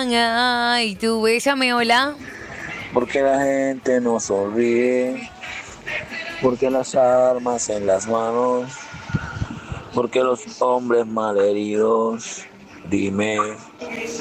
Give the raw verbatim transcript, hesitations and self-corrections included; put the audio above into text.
Ay, tú, bésame, hola. Porque la gente no sonríe, porque las armas en las manos, porque los hombres malheridos, dime.